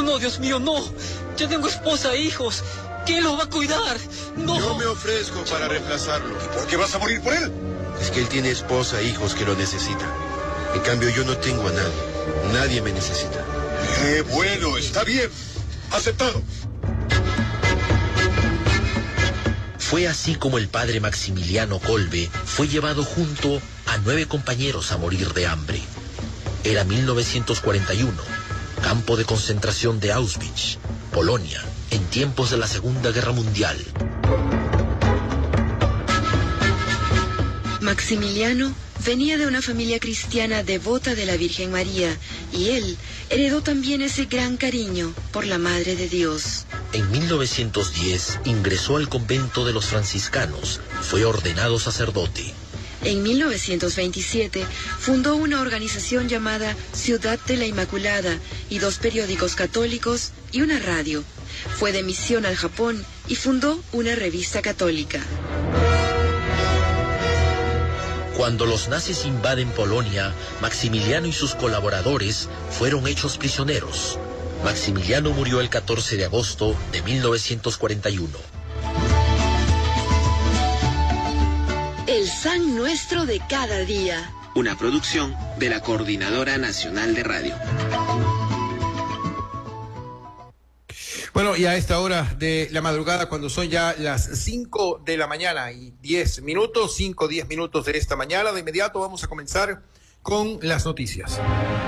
No, Dios mío, no. Yo tengo esposa e hijos. ¿Quién los va a cuidar? No. Yo me ofrezco para reemplazarlo. ¿Y por qué vas a morir por él? Es que él tiene esposa e hijos que lo necesitan. En cambio, yo no tengo a nadie. Nadie me necesita. Bueno, está bien. Aceptado. Fue así como el padre Maximiliano Kolbe fue llevado junto a 9 compañeros a morir de hambre. Era 1941, campo de concentración de Auschwitz, Polonia, en tiempos de la Segunda Guerra Mundial. Maximiliano venía de una familia cristiana devota de la Virgen María y él heredó también ese gran cariño por la Madre de Dios. En 1910 ingresó al convento de los franciscanos, fue ordenado sacerdote. En 1927 fundó una organización llamada Ciudad de la Inmaculada y 2 periódicos católicos y una radio. Fue de misión al Japón y fundó una revista católica. Cuando los nazis invaden Polonia, Maximiliano y sus colaboradores fueron hechos prisioneros. Maximiliano murió el 14 de agosto de 1941. El San Nuestro de cada día. Una producción de la Coordinadora Nacional de Radio. Bueno, y a esta hora de la madrugada, cuando son ya las 5 de la mañana y 10 minutos, 10 minutos de esta mañana, de inmediato vamos a comenzar con las noticias.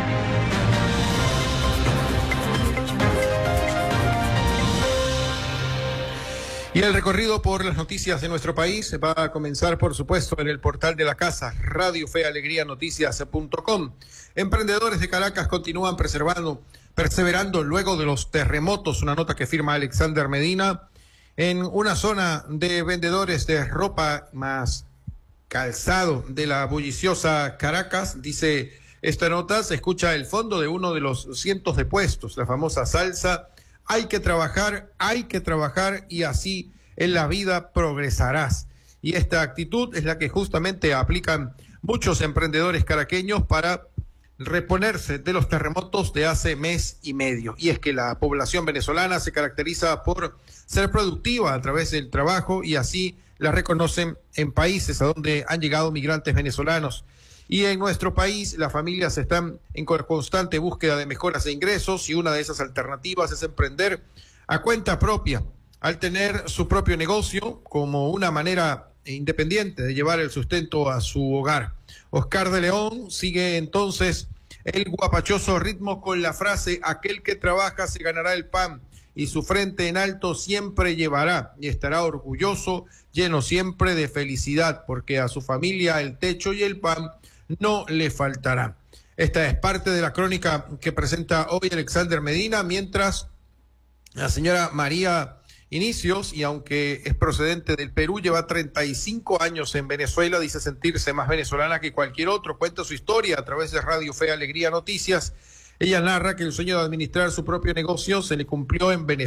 Y el recorrido por las noticias de nuestro país va a comenzar, por supuesto, en el portal de la casa, Radio Fe Alegría Noticias.com. Emprendedores de Caracas continúan perseverando luego de los terremotos, una nota que firma Alexander Medina, en una zona de vendedores de ropa más calzado de la bulliciosa Caracas. Dice esta nota, se escucha el fondo de uno de los cientos de puestos, la famosa salsa: hay que trabajar y así en la vida progresarás. Y esta actitud es la que justamente aplican muchos emprendedores caraqueños para reponerse de los terremotos de hace mes y medio. Y es que la población venezolana se caracteriza por ser productiva a través del trabajo y así la reconocen en países a donde han llegado migrantes venezolanos. Y en nuestro país las familias están en constante búsqueda de mejoras de ingresos y una de esas alternativas es emprender a cuenta propia, al tener su propio negocio como una manera independiente de llevar el sustento a su hogar. Oscar de León sigue entonces el guapachoso ritmo con la frase: aquel que trabaja se ganará el pan y su frente en alto siempre llevará y estará orgulloso, lleno siempre de felicidad, porque a su familia el techo y el pan no le faltará. Esta es parte de la crónica que presenta hoy Alexander Medina, mientras la señora María Inicios, y aunque es procedente del Perú, lleva 35 años en Venezuela, dice sentirse más venezolana que cualquier otro, cuenta su historia a través de Radio Fe Alegría Noticias. Ella narra que el sueño de administrar su propio negocio se le cumplió en Venezuela.